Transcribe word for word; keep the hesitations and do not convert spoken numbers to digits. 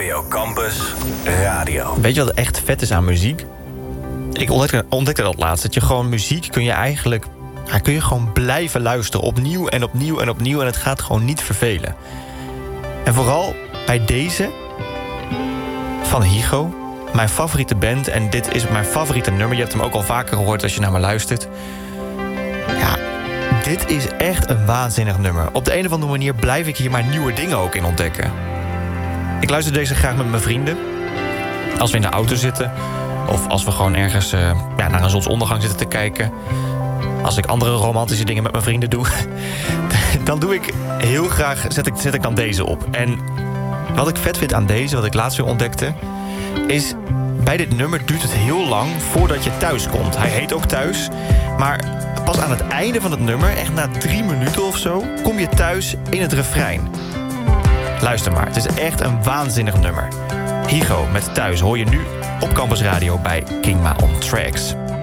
Radio Campus Radio. Weet je wat echt vet is aan muziek? Ik ontdekte, ontdekte dat laatst. Dat je gewoon muziek kun je eigenlijk... Ja, kun je gewoon blijven luisteren. Opnieuw en opnieuw en opnieuw. En het gaat gewoon niet vervelen. En vooral bij deze... van Hygo. Mijn favoriete band. En dit is mijn favoriete nummer. Je hebt hem ook al vaker gehoord als je naar me luistert. Ja, dit is echt een waanzinnig nummer. Op de een of andere manier blijf ik hier maar nieuwe dingen ook in ontdekken. Ik luister deze graag met mijn vrienden. Als we in de auto zitten. Of als we gewoon ergens uh, ja, naar een zonsondergang zitten te kijken. Als ik andere romantische dingen met mijn vrienden doe. Dan doe ik heel graag, zet ik, zet ik dan deze op. En wat ik vet vind aan deze, wat ik laatst weer ontdekte... is, bij dit nummer duurt het heel lang voordat je thuis komt. Hij heet ook Thuis. Maar pas aan het einde van het nummer, echt na drie minuten of zo... kom je thuis in het refrein. Luister maar, het is echt een waanzinnig nummer. Hygo met Thuis hoor je nu op Campus Radio bij King Ma on Tracks.